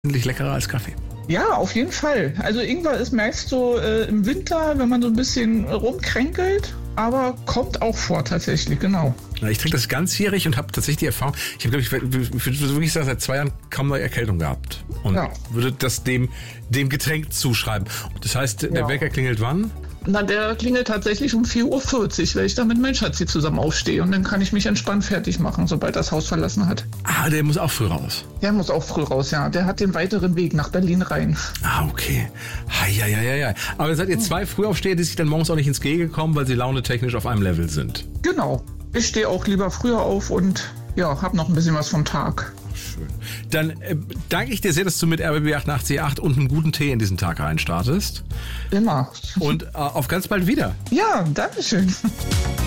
wesentlich leckerer als Kaffee. Ja, auf jeden Fall. Also Ingwer ist meist so im Winter, wenn man so ein bisschen rumkränkelt, aber kommt auch vor tatsächlich, genau. Ja, ich trinke das ganzjährig und habe tatsächlich die Erfahrung, ich habe, glaube ich, würde wirklich sagen, seit 2 Jahren kaum eine Erkältung gehabt. Und würde das dem Getränk zuschreiben. Das heißt, der Wecker klingelt wann? Na, der klingelt tatsächlich um 4:40 Uhr, weil ich da mit meinem Schatzi zusammen aufstehe. Und dann kann ich mich entspannt fertig machen, sobald das Haus verlassen hat. Ah, der muss auch früh raus. Der muss auch früh raus, ja. Der hat den weiteren Weg nach Berlin rein. Ah, okay. Ja. Aber seid ihr 2 Frühaufsteher, die sich dann morgens auch nicht ins Gehege kommen, weil sie launetechnisch auf einem Level sind? Genau. Ich stehe auch lieber früher auf und hab noch ein bisschen was vom Tag. Schön. Dann danke ich dir sehr, dass du mit RBB 88.8 und einen guten Tee in diesen Tag reinstartest. Immer. Und auf ganz bald wieder. Ja, danke schön.